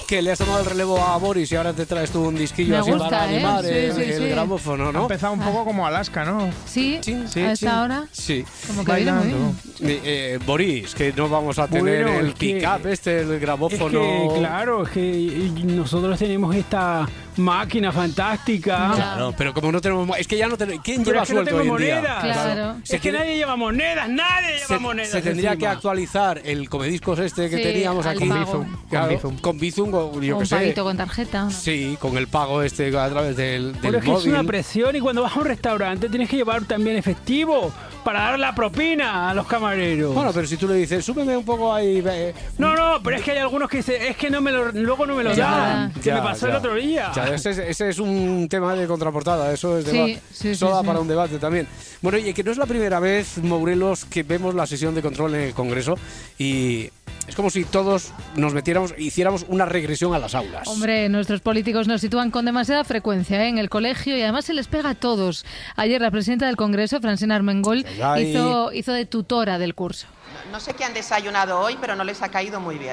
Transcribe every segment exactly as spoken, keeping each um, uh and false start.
que le has tomado el relevo a Boris y ahora te traes tú un disquillo Me así gusta, para ¿eh? animar Sí, el, sí, el sí. gramófono, ¿no? Ha empezado un poco como Alaska, ¿no? Sí, Chin, sí, a chin. esta hora. Sí. Como que viene muy bien. Eh, eh, Boris, que no vamos a tener Bueno, el es que- pick-up este, el Es gramófono. que, claro, es que y nosotros tenemos esta máquina fantástica. Claro, pero como no tenemos... Es que ya no tenemos... ¿Quién Pero lleva es que no suelto tengo hoy en día? monedas. Claro. Se Es que quiere- nadie lleva monedas, nadie lleva Se, monedas. se tendría encima. que actualizar el comediscos este que Sí, teníamos al aquí. pago. Claro, Con Bizum. con Bizum, o yo O qué un sé. paguito con tarjeta. ¿no? Sí, con el pago este a través del, del Pero es que móvil. es una presión y cuando vas a un restaurante tienes que llevar también efectivo para dar la propina a los camareros. Bueno, pero si tú le dices, súbeme un poco ahí... eh, no, no, pero es que hay algunos que dicen, es que no me lo, luego no me lo Ya, dan. Que ya, me pasó ya. el otro día. Ya, ese, es- ese es un tema de contraportada, eso es Sí, debate. sí, eso sí, da sí. para un debate también. Bueno, y que no es la primera vez, Morelos, que vemos la sesión de control en el Congreso y es como si todos nos metiéramos, hiciéramos una regresión a las aulas. Hombre, nuestros políticos nos sitúan con demasiada frecuencia ¿eh? en el colegio y además se les pega a todos. Ayer la presidenta del Congreso, Francina Armengol, Ay. hizo, hizo de tutora del curso. No sé qué han desayunado hoy, pero no les ha caído muy bien.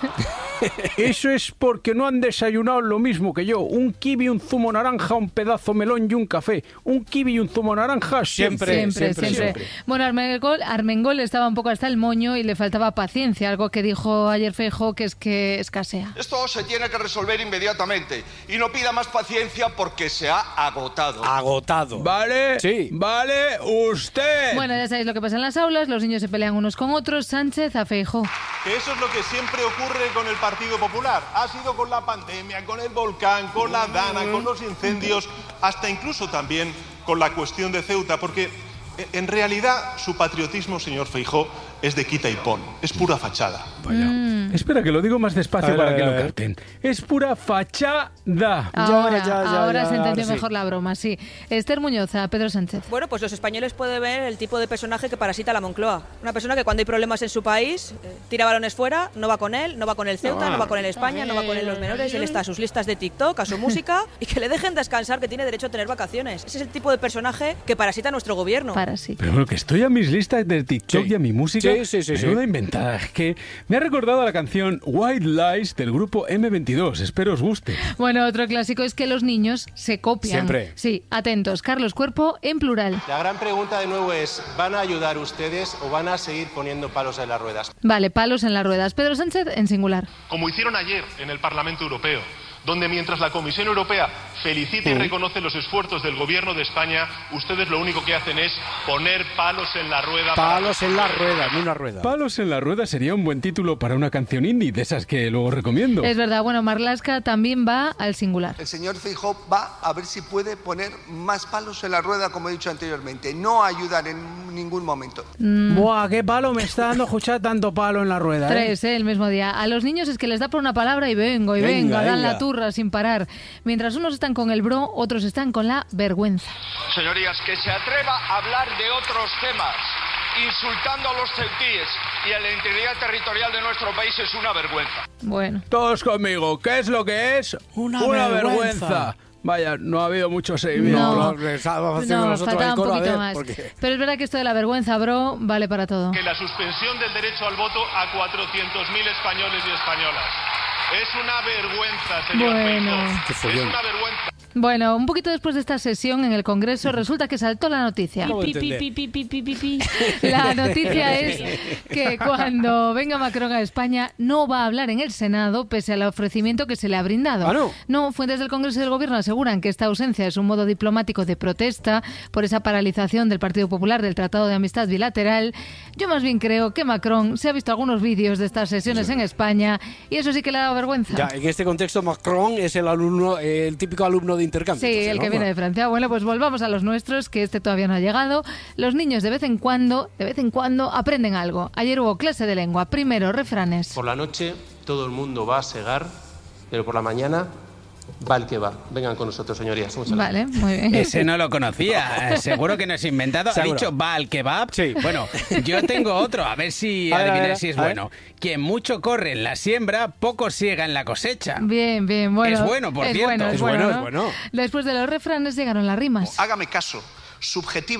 Eso es porque no han desayunado lo mismo que yo. Un kiwi, un zumo naranja, un pedazo melón y un café. Un kiwi y un zumo naranja siempre. Siempre, siempre, siempre. siempre. Bueno, Armengol, Armengol estaba un poco hasta el moño y le faltaba paciencia, algo que dijo ayer Feijóo que es que escasea. Esto se tiene que resolver inmediatamente y no pida más paciencia porque se ha agotado. Agotado. Vale, Sí. vale, usted. Bueno, ya sabéis lo que pasa en las aulas, los niños se pelean unos con otros. Sánchez a Feijóo. Que eso es lo que siempre ocurre con el Partido Popular. Ha sido con la pandemia, con el volcán, con la Dana, con los incendios, hasta incluso también con la cuestión de Ceuta, porque eh, en realidad su patriotismo, señor Feijóo, es de quita y pon, es pura fachada. Mm. Espera, que lo digo más despacio A ver, para a que ver, lo a ver. capten. Es pura fachada. Ahora, ya, ya, ahora ya, se entendió ahora sí. mejor la broma, sí. Esther Muñoz, a Pedro Sánchez. Bueno, pues los españoles pueden ver el tipo de personaje que parasita a la Moncloa. Una persona que cuando hay problemas en su país, eh, tira balones fuera, no va con él, no va con el Ceuta, no va con el España, no va con él los menores, él está a sus listas de TikTok, a su música, y que le dejen descansar, que tiene derecho a tener vacaciones. Ese es el tipo de personaje que parasita a nuestro gobierno. Para sí. Pero bueno, que estoy a mis listas de TikTok Sí. y a mi música. Sí, sí, sí, sí. Menuda inventada. Es que me ha recordado a la canción White Lies del grupo eme veintidós. Espero os guste. Bueno, otro clásico es que los niños se copian. Siempre. Sí, atentos. Carlos Cuerpo en plural. La gran pregunta de nuevo es, ¿van a ayudar ustedes o van a seguir poniendo palos en las ruedas? Vale, palos en las ruedas. Pedro Sánchez en singular. Como hicieron ayer en el Parlamento Europeo, donde mientras la Comisión Europea felicita y reconoce los esfuerzos del Gobierno de España, ustedes lo único que hacen es poner palos en la rueda. para- Palos en la rueda, en una rueda. Palos en la rueda sería un buen título para una canción indie, de esas que luego recomiendo. Es verdad, bueno, Marlaska también va al singular. El señor Feijóo va a ver si puede poner más palos en la rueda, como he dicho anteriormente, no ayudar en ningún momento. Buah, qué palo me está dando escuchar tanto palo en la rueda. ¿eh? Tres, ¿eh? El mismo día. A los niños es que les da por una palabra y vengo, y Venga, venga, dan venga. la turra sin parar. Mientras unos están con el bro, otros están con la vergüenza. Señorías, que se atreva a hablar de otros temas, insultando a los ceutíes y a la integridad territorial de nuestro país es una vergüenza. Bueno. Todos conmigo, ¿qué es lo que es? Una vergüenza. vergüenza. Vaya, no ha habido mucho seguimiento. No. No, estábamos haciendo No, nosotros faltaba el un coro, a poquito ver, más. porque- Pero es verdad que esto de la vergüenza, bro, vale para todo. Que la suspensión del derecho al voto a cuatrocientos mil españoles y españolas. Es una vergüenza, señor Bueno. Feijóo. Qué Es follón. una vergüenza. Bueno, un poquito después de esta sesión en el Congreso resulta que saltó la noticia. No puedo Pi, pi, entender. pi, pi, pi, pi, pi, pi. La noticia es que cuando venga Macron a España no va a hablar en el Senado pese al ofrecimiento que se le ha brindado. ¿Ah, no? No, fuentes del Congreso y del Gobierno aseguran que esta ausencia es un modo diplomático de protesta por esa paralización del Partido Popular del Tratado de Amistad Bilateral. Yo más bien creo que Macron se ha visto algunos vídeos de estas sesiones en España y eso sí que le ha dado vergüenza. Ya, en este contexto, Macron es el alumno, eh, el típico alumno de intercambio. Sí, entonces, el ¿no? que viene de Francia. Bueno, pues volvamos a los nuestros, que este todavía no ha llegado. Los niños de vez en cuando, de vez en cuando, aprenden algo. Ayer hubo clase de lengua. Primero, refranes. Por la noche todo el mundo va a segar, pero por la mañana va el que va. Vengan con nosotros, señorías. Muchas Vale, muy bien. Ese no lo conocía. Eh, Seguro que no es inventado. ¿Ha Seguro. dicho va al kebab? Sí. Bueno, yo tengo otro. A ver si A ver, a adivináis ver, si es a ver. bueno. Quien mucho corre en la siembra, poco siega en la cosecha. Bien, bien, bueno. Es bueno, por es cierto. Bueno, es, Es bueno, bueno, ¿no? es bueno. Después de los refranes llegaron las rimas. Hágame caso, subjetiva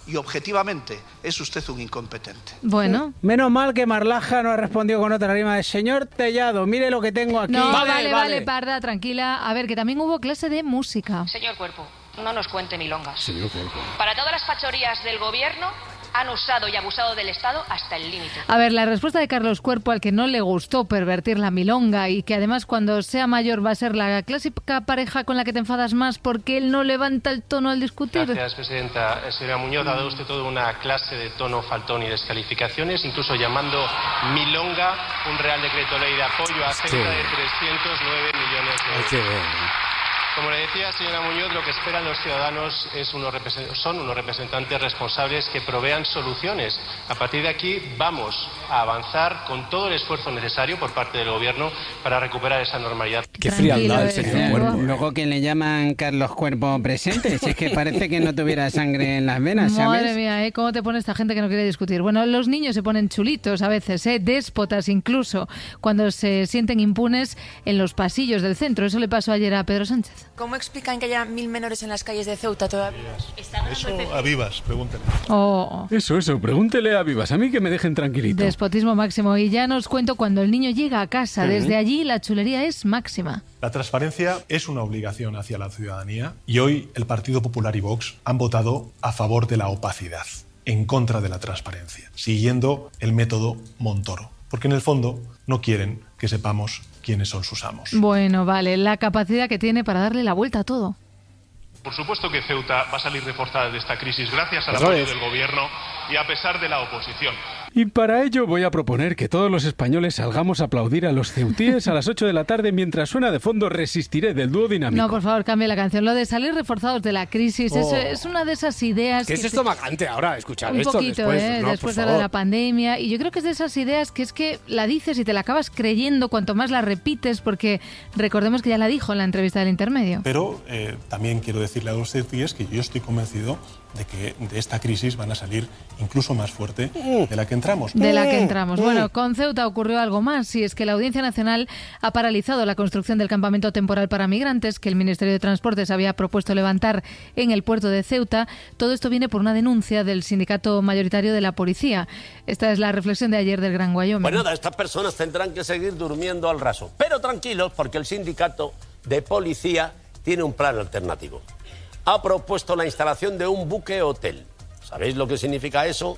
y objetivamente es usted un incompetente. Bueno. Menos mal que Marlaja no ha respondido con otra rima de señor Tellado, mire lo que tengo aquí. No, vale, vale, vale, Parda, tranquila. A ver, que también hubo clase de música. Señor Cuerpo, no nos cuente milongas. Señor Cuerpo. Para todas las fachorías del gobierno han usado y abusado del Estado hasta el límite. A ver, la respuesta de Carlos Cuerpo, al que no le gustó pervertir la milonga y que además cuando sea mayor va a ser la clásica pareja con la que te enfadas más porque él no levanta el tono al discutir. Gracias, presidenta. Eh, Señora Muñoz, ha dado usted toda una clase de tono, faltón y descalificaciones, incluso llamando milonga un Real Decreto Ley de apoyo a cerca de trescientos nueve millones de euros. Como le decía, señora Muñoz, lo que esperan los ciudadanos es unos son unos representantes responsables que provean soluciones. A partir de aquí vamos a avanzar con todo el esfuerzo necesario por parte del Gobierno para recuperar esa normalidad. Qué frialdad el señor Cuerpo. Luego que le llaman Carlos Cuerpo presente, si es que parece que no tuviera sangre en las venas, ¿sabes? Madre mía, ¿eh? ¿Cómo te pone esta gente que no quiere discutir? Bueno, los niños se ponen chulitos a veces, ¿eh? Déspotas incluso, cuando se sienten impunes en los pasillos del centro. Eso le pasó ayer a Pedro Sánchez. ¿Cómo explican que haya mil menores en las calles de Ceuta todavía? Eso a Vivas, pregúntele. Oh. Eso, eso, pregúntele a Vivas, a mí que me dejen tranquilito. Despotismo máximo. Y ya nos cuento cuando el niño llega a casa. Uh-huh. Desde allí la chulería es máxima. La transparencia es una obligación hacia la ciudadanía y hoy el Partido Popular y Vox han votado a favor de la opacidad, en contra de la transparencia, siguiendo el método Montoro. Porque en el fondo no quieren que sepamos quiénes son sus amos. Bueno, vale, la capacidad que tiene para darle la vuelta a todo. Por supuesto que Ceuta va a salir reforzada de esta crisis gracias al apoyo del Gobierno y a pesar de la oposición. Y para ello voy a proponer que todos los españoles salgamos a aplaudir a los ceutíes a las ocho de la tarde mientras suena de fondo Resistiré del dúo Dinámico. No, por favor, cambie la canción. Lo de salir reforzados de la crisis oh. es, es una de esas ideas... ¿Qué que es estomacante te... ahora escuchar un esto poquito, después? ¿eh? No, después de lo de la pandemia. Y yo creo que es de esas ideas que es que la dices y te la acabas creyendo cuanto más la repites, porque recordemos que ya la dijo en la entrevista del Intermedio. Pero eh, también quiero decirle a los ceutíes que yo estoy convencido de que de esta crisis van a salir incluso más fuerte de la que entramos. De la que entramos. Bueno, con Ceuta ocurrió algo más, y es que la Audiencia Nacional ha paralizado la construcción del campamento temporal para migrantes que el Ministerio de Transportes había propuesto levantar en el puerto de Ceuta. Todo esto viene por una denuncia del sindicato mayoritario de la policía. Esta es la reflexión de ayer del Gran Wyoming. Pues nada, estas personas tendrán que seguir durmiendo al raso. Pero tranquilos, porque el sindicato de policía tiene un plan alternativo. Ha propuesto la instalación de un buque hotel. ¿Sabéis lo que significa eso?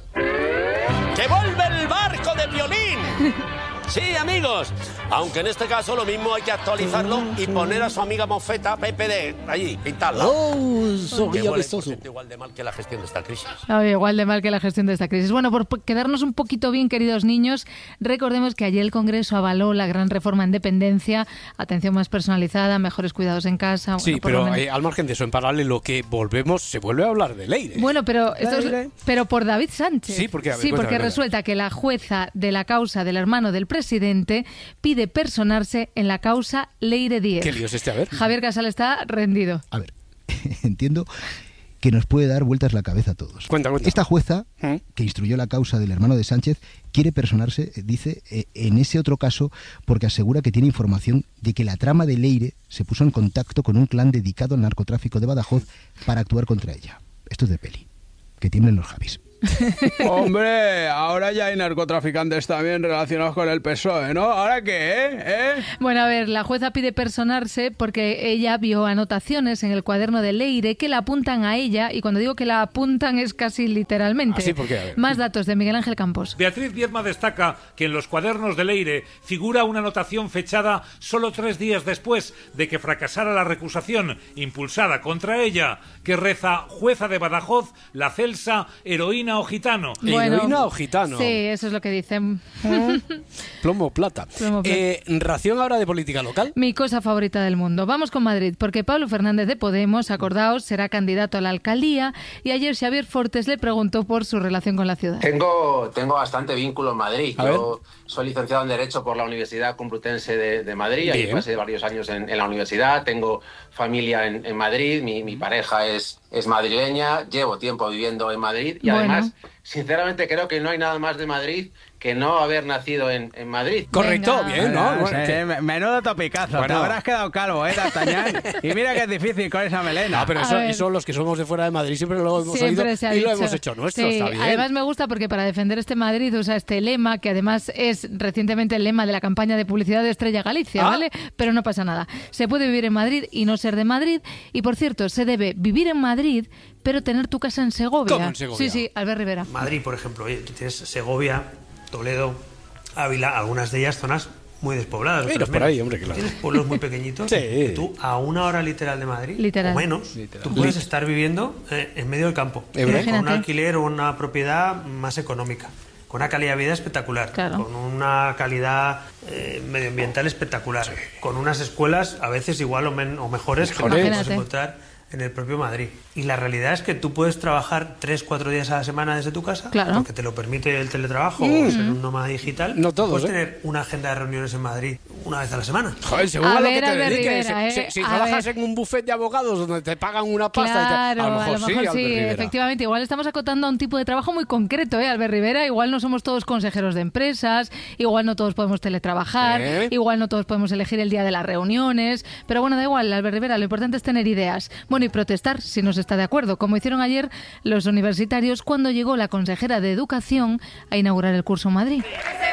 ¡Que vuelve el barco de Violín! Sí, amigos, aunque en este caso lo mismo hay que actualizarlo y poner a su amiga Mofeta, Pepe de allí, pintarla. ¡Oh, que huele, por cierto, igual de mal que la gestión de esta crisis. Oh, igual de mal que la gestión de esta crisis. Bueno, por quedarnos un poquito bien, queridos niños, recordemos que ayer el Congreso avaló la gran reforma en dependencia, atención más personalizada, mejores cuidados en casa. Sí, bueno, pero menos... eh, al margen de eso, en paralelo, que volvemos, se vuelve a hablar de Leire. Bueno, pero, esto es, pero por David Sánchez. Sí, porque, a ver, sí, porque cuéntame, resulta que la jueza de la causa del hermano del presidente pide personarse en la causa Leire Díez. ¿Qué lío es este? A ver. Javier Casal está rendido. A ver, entiendo que nos puede dar vueltas la cabeza a todos. Cuenta, cuenta. Esta jueza, ¿Mm? que instruyó la causa del hermano de Sánchez, quiere personarse, dice, en ese otro caso porque asegura que tiene información de que la trama de Leire se puso en contacto con un clan dedicado al narcotráfico de Badajoz para actuar contra ella. Esto es de peli. Que tiemblen los Javis. Hombre, ahora ya hay narcotraficantes también relacionados con el P S O E, ¿no? ¿Ahora qué, eh? ¿Eh? Bueno, a ver, la jueza pide personarse porque ella vio anotaciones en el cuaderno de Leire que la apuntan a ella, y cuando digo que la apuntan es casi literalmente. ¿Ah, sí? ¿Por qué? A ver. Más datos de Miguel Ángel Campos. Beatriz Viedma destaca que en los cuadernos de Leire figura una anotación fechada solo tres días después de que fracasara la recusación impulsada contra ella, que reza: jueza de Badajoz, la Celsa, heroína o gitano. Bueno, ¿Heroína o gitano? Sí, eso es lo que dicen. Plomo o plata. Plomo, plata. Eh, ¿Ración ahora de política local? Mi cosa favorita del mundo. Vamos con Madrid, porque Pablo Fernández de Podemos, acordaos, será candidato a la alcaldía, y ayer Xavier Fortes le preguntó por su relación con la ciudad. Tengo, tengo bastante vínculo en Madrid. A Yo ver. soy licenciado en Derecho por la Universidad Complutense de, de Madrid. Ahí Bien. pasé varios años en, en la universidad. Tengo familia en, en Madrid. Mi, mi pareja es, es madrileña. Llevo tiempo viviendo en Madrid. Y Bueno. además sinceramente creo que no hay nada más de Madrid que no haber nacido en, en Madrid. Correcto, Venga. bien, ¿no? Bueno, Bueno, sí, que- me- menudo topicazo. Bueno. Te habrás quedado calvo, ¿eh, D'Artagnan? Y mira que es difícil con esa melena. No, pero A eso, ver. eso los que somos de fuera de Madrid siempre lo hemos Siempre oído se ha y lo dicho. hemos hecho nuestro, Sí, está bien. Además me gusta porque para defender este Madrid usa este lema, que además es recientemente el lema de la campaña de publicidad de Estrella Galicia, Ah. ¿vale? Pero no pasa nada. Se puede vivir en Madrid y no ser de Madrid. Y por cierto, se debe vivir en Madrid, pero tener tu casa en Segovia. ¿Cómo en Segovia? Sí, sí, Albert Rivera. Madrid, por ejemplo, oye, tú tienes Segovia, Toledo, Ávila, algunas de ellas zonas muy despobladas. Mira, otras por menos. ahí, hombre, claro. Tienes pueblos muy pequeñitos. Sí. Que tú, a una hora literal de Madrid, Literal. o menos, Literal. tú puedes Lit- estar viviendo eh, en medio del campo. ¿Eh, bre? Con un Imagínate. alquiler o una propiedad más económica. Con una calidad de vida espectacular. Claro. Con una calidad eh, medioambiental espectacular. Con unas escuelas a veces igual o, men- o mejores que no Mejores. puedes Imagínate. encontrar en el propio Madrid. Y la realidad es que tú puedes trabajar tres, cuatro días a la semana desde tu casa, Claro. porque te lo permite el teletrabajo Mm. o ser un nómada digital. No todos, Puedes ¿eh? tener una agenda de reuniones en Madrid una vez a la semana. Joder, según A a, lo ver, que te Albert dediques. Rivera, Si- ¿eh? si si A trabajas ver. en un buffet de abogados donde te pagan una pasta, y te- Claro, a lo mejor, sí, Albert Rivera. efectivamente. Igual estamos acotando a un tipo de trabajo muy concreto, ¿eh, Albert Rivera? Igual no somos todos consejeros de empresas, igual no todos podemos teletrabajar, ¿Eh? igual no todos podemos elegir el día de las reuniones, pero bueno, da igual, Albert Rivera, lo importante es tener ideas. Bueno, y protestar si no se está de acuerdo, como hicieron ayer los universitarios cuando llegó la consejera de Educación a inaugurar el curso en Madrid.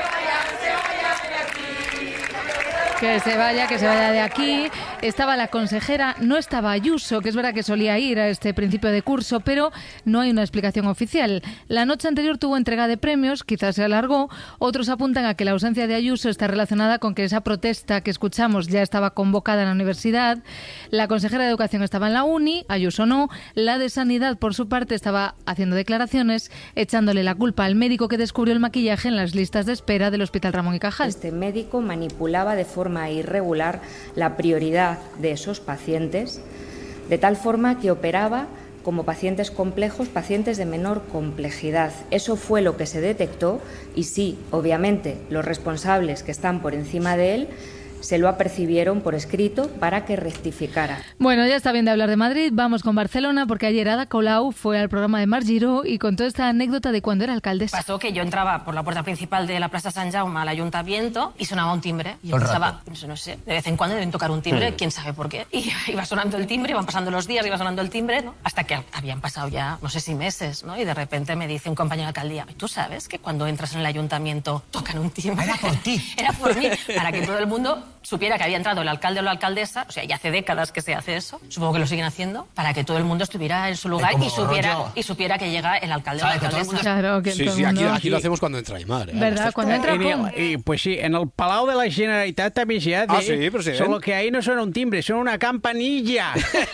Que se vaya, que se vaya de aquí. Estaba la consejera, no estaba Ayuso, que es verdad que solía ir a este principio de curso, pero no hay una explicación oficial. La noche anterior tuvo entrega de premios, quizás se alargó. Otros apuntan a que la ausencia de Ayuso está relacionada con que esa protesta que escuchamos ya estaba convocada en la universidad. La consejera de Educación estaba en la uni, Ayuso no. La de Sanidad, por su parte, estaba haciendo declaraciones, echándole la culpa al médico que descubrió el maquillaje en las listas de espera del Hospital Ramón y Cajal. Este médico manipulaba de forma irregular la prioridad de esos pacientes, de tal forma que operaba como pacientes complejos, pacientes de menor complejidad. Eso fue lo que se detectó y sí, obviamente, los responsables que están por encima de él se lo apercibieron por escrito para que rectificara. Bueno, ya está bien de hablar de Madrid, vamos con Barcelona, porque ayer Ada Colau fue al programa de Marc Giró y contó esta anécdota de cuando era alcaldesa. Pasó que yo entraba por la puerta principal de la Plaza San Jaume al ayuntamiento y sonaba un timbre. Y Todo el empezaba, no sé, de vez en cuando deben tocar un timbre, Mm. quién sabe por qué. Y iba sonando el timbre, iban pasando los días, iba sonando el timbre, ¿no? Hasta que habían pasado ya, no sé si meses, ¿no? Y de repente me dice un compañero de alcaldía, ¿tú sabes que cuando entras en el ayuntamiento tocan un timbre? Era por ti. Era por mí, para que todo el mundo supiera que había entrado el alcalde o la alcaldesa, o sea, ya hace décadas que se hace eso, supongo que lo siguen haciendo, para que todo el mundo estuviera en su lugar como y supiera, rollo. y supiera que llega el alcalde o la Sabe que todo el alcaldesa. mundo- Claro, que Sí, todo sí, el aquí, mundo- aquí lo hacemos cuando entra Aymar. ¿eh? ¿Verdad? Cuando entra en el- con- y, pues sí, en el Palau de la Generalitat también se hace. Ah, sí, presidente. Solo que ahí no suena un timbre, suena una campanilla.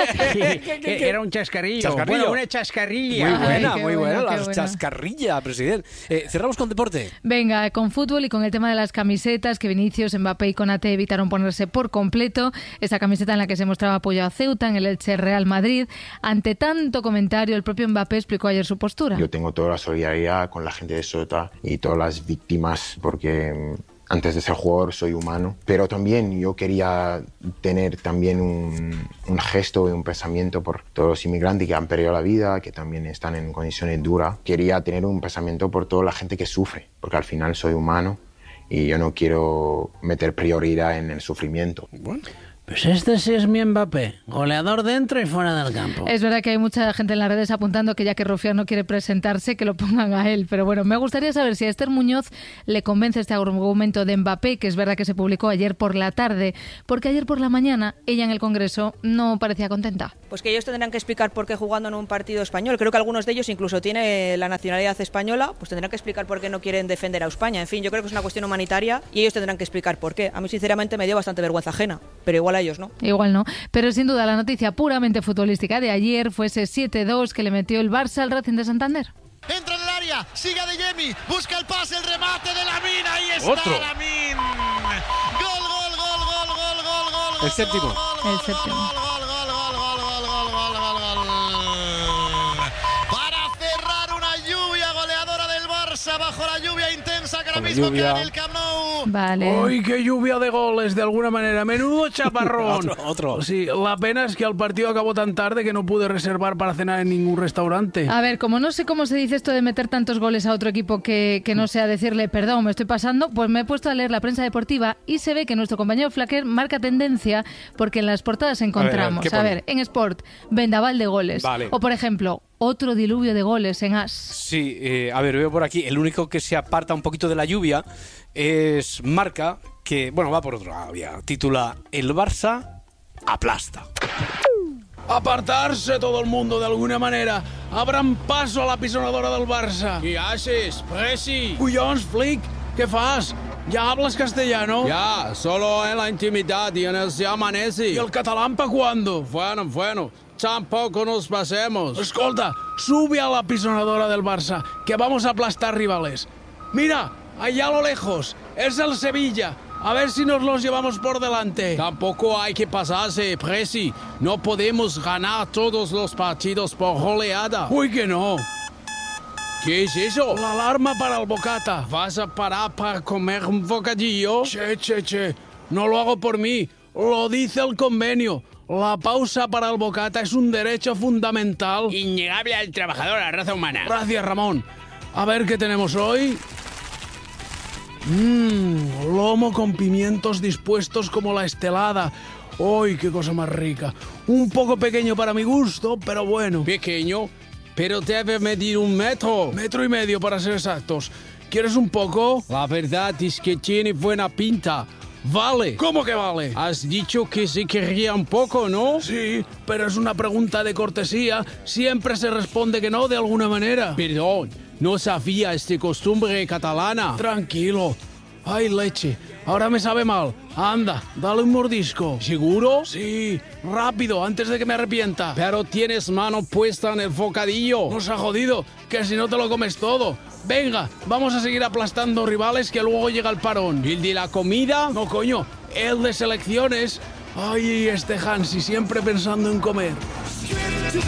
qué? Era un chascarrillo. Chascarrillo. Bueno, una chascarrilla. Muy buena, qué muy bueno, buena, qué las bueno. chascarrillas, presidente. Eh, cerramos con deporte. Venga, con fútbol y con el tema de las camisetas, que Vinicius, Mbappé y Konaté evitaron ponerse por completo. Esa camiseta en la que se mostraba apoyo a Ceuta, en el Elche Real Madrid. Ante tanto comentario, el propio Mbappé explicó ayer su postura. Yo tengo toda la solidaridad con la gente de Ceuta y todas las víctimas porque mm, antes de ser jugador soy humano, pero también yo quería tener también un, un gesto y un pensamiento por todos los inmigrantes que han perdido la vida, que también están en condiciones duras. Quería tener un pensamiento por toda la gente que sufre, porque al final soy humano y yo no quiero meter prioridad en el sufrimiento. Bueno. Pues este sí es mi Mbappé, goleador dentro y fuera del campo. Es verdad que hay mucha gente en las redes apuntando que ya que Rufián no quiere presentarse, que lo pongan a él. Pero bueno, me gustaría saber si a Esther Muñoz le convence este argumento de Mbappé, que es verdad que se publicó ayer por la tarde, porque ayer por la mañana ella en el Congreso no parecía contenta. Pues que ellos tendrán que explicar por qué jugando en un partido español, creo que algunos de ellos incluso tienen la nacionalidad española, pues tendrán que explicar por qué no quieren defender a España. En fin, yo creo que es una cuestión humanitaria y ellos tendrán que explicar por qué. A mí sinceramente me dio bastante vergüenza ajena, pero igual a ellos no. Igual no, pero sin duda la noticia puramente futbolística de ayer fue ese siete dos que le metió el Barça al Racing de Santander. Entra en el área, sigue De Jemi, busca el pase, el remate de Lamine, ahí está Otro. Lamine. Gol, gol, gol, gol, gol, gol, gol. El séptimo. El séptimo. Para cerrar una lluvia goleadora del Barça bajo la lluvia intensa que ahora Con la mismo lluvia. queda en el Camp Nou. Vale. ¡Ay, qué lluvia de goles, de alguna manera! ¡Menudo chaparrón! otro, otro. Sí, la pena es que el partido acabó tan tarde que no pude reservar para cenar en ningún restaurante. A ver, como no sé cómo se dice esto de meter tantos goles a otro equipo que, que no sea decirle perdón, me estoy pasando, pues me he puesto a leer la prensa deportiva y se ve que nuestro compañero Flaquer marca tendencia porque en las portadas encontramos, a ver, a ver, en Sport, vendaval de goles. Vale. O por ejemplo, otro diluvio de goles en As. Sí, eh, a ver, veo por aquí, el único que se aparta un poquito de la lluvia es Marca, que, bueno, va por otro lado ya, titula El Barça aplasta. Apartarse todo el mundo de alguna manera. Abran paso a la pisonadora del Barça. ¿Qué haces, Presi? Cuyons, Flick, ¿qué fas? ¿Ya hablas castellano? Ya, solo en la intimidad y en el se amanece. ¿Y el catalán pa' cuándo? Bueno, bueno, tampoco nos pasemos. Escolta, sube a la pisonadora del Barça, que vamos a aplastar rivales. Mira, allá a lo lejos, es el Sevilla. A ver si nos los llevamos por delante. Tampoco hay que pasarse, Presi. No podemos ganar todos los partidos por goleada. Uy, que no. ¿Qué es eso? La alarma para el bocata. ¿Vas a parar para comer un bocadillo? Che, che, che. No lo hago por mí. Lo dice el convenio. La pausa para el bocata es un derecho fundamental. Innegable al trabajador, a la raza humana. Gracias, Ramón. A ver qué tenemos hoy. Mmm, lomo con pimientos dispuestos como la estelada. ¡Uy, qué cosa más rica! Un poco pequeño para mi gusto, pero bueno. ¿Pequeño? Pero debe medir un metro. Metro y medio para ser exactos. ¿Quieres un poco? La verdad es que tiene buena pinta. Vale. ¿Cómo que vale? Has dicho que se querría un poco, ¿no? Sí, pero es una pregunta de cortesía. Siempre se responde que no de alguna manera. Perdón, no sabía esta costumbre catalana. Tranquilo. Ay, leche. Ahora me sabe mal. Anda, dale un mordisco. ¿Seguro? Sí, rápido, antes de que me arrepienta. Pero tienes mano puesta en el bocadillo. Nos ha jodido, que si no te lo comes todo. Venga, vamos a seguir aplastando rivales que luego llega el parón. ¿Y el de la comida? No, coño, el de selecciones. Ay, este Hansi siempre pensando en comer.